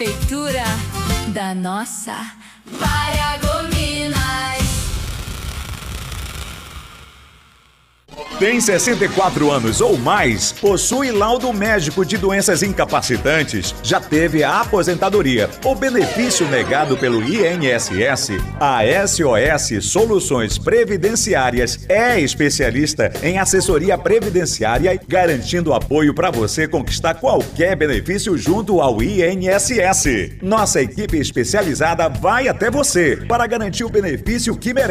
Prefeitura da nossa Paragominas. Tem 64 anos ou mais, possui laudo médico de doenças incapacitantes, já teve a aposentadoria ou benefício negado pelo INSS, a SOS Soluções Previdenciárias é especialista em assessoria previdenciária, garantindo apoio para você conquistar qualquer benefício junto ao INSS. Nossa equipe especializada vai até você para garantir o benefício que merece.